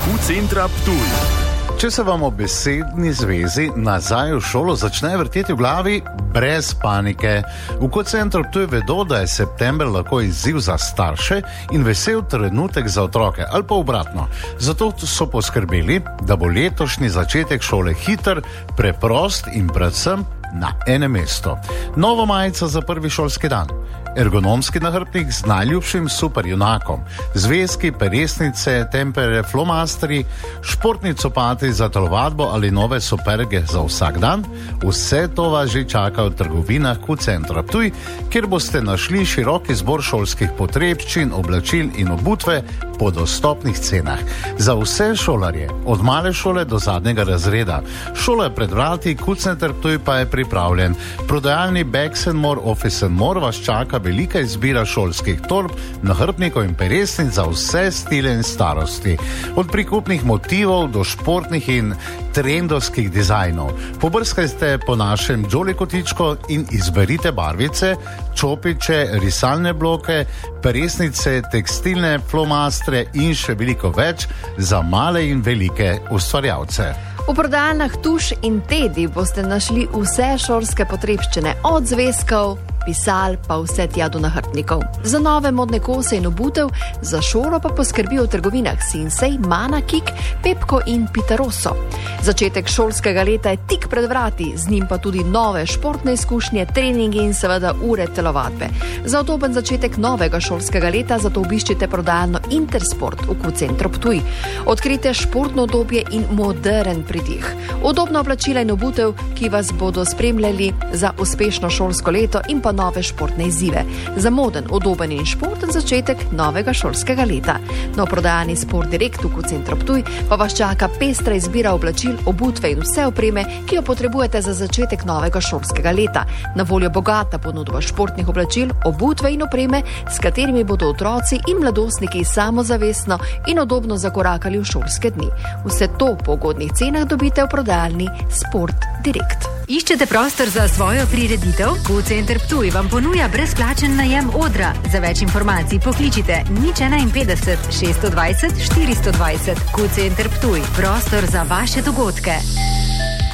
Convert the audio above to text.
Q-centra Ptuj. Če se vam ob besedni zvezi nazaj v šolo začne vrteti v glavi, brez panike. V Q-centru Ptuj vedo, da je september lahko izziv za starše in vesel trenutek za otroke, ali pa obratno. Zato so poskrbeli, da bo letošnji začetek šole hiter, preprost in predvsem na enem mestu. Nova majica za prvi šolski dan. Ergonomski nahrbtnik z najljubšim superjunakom, zvezki, peresnice, tempere, flomastri, športni copati za telovadbo ali nove superge za vsak dan, vse to vas že čaka v trgovinah Q-centra Ptuj, kjer boste našli širok izbor šolskih potrebščin, oblačil in obutve po dostopnih cenah. Za vse šolarje, od male šole do zadnjega razreda. Šola je pred vrati, Q-center Ptuj pa je pripravljen. Prodajalni Bags & More, Office & More vas čaka velika izbira šolskih torb, nahrbtnikov in peresnic za vse stile in starosti. Od prikupnih motivov do športnih in trendovskih dizajnov. Pobrskajte po našem Jolly kotičku in izberite barvice, čopiče, risalne bloke, peresnice, tekstilne, flomastre in še veliko več za male in velike ustvarjalce. V prodajalnah Tuš in Tedi boste našli vse šolske potrebščine, od zvezkov, pisal pa vse tja do nahrbtnikov. Za nove modne kose in obutev, za šolo pa poskrbijo v trgovinah Sinsej, Mana, Kik, Pepko in Pitarosso. Začetek šolskega leta je tik pred vrati, z njim pa tudi nove športne izkušnje, treningi in seveda ure telovadbe. Za udoben začetek novega šolskega leta zato obiščite prodajalno Intersport v Q-centru Ptuj. Odkrite športno udobje in modern pridih. Udobna oblačila in obutev, ki vas bodo spremljali za uspešno šolsko leto in pa nove športne izzive. Za moden, udoben in športen začetek novega šolskega leta. Na prodajani Sport Direkt v Q-centru Ptuj pa vas čaka pestra izbira oblačil, obutve in vse opreme, ki jo potrebujete za začetek novega šolskega leta. Na voljo bogata ponudba športnih oblačil, obutve in opreme, s katerimi bodo otroci in mladostniki samozavestno in udobno zakorakali v šolske dni. Vse to po ugodnih cenah dobite v prodajalni Sport Direkt. Iščete prostor za svojo prireditev? Q-center Ptuj vam ponuja brezplačen najem odra. Za več informacij pokličite 051 620 420. Q-center Ptuj. Prostor za vaše dogodke.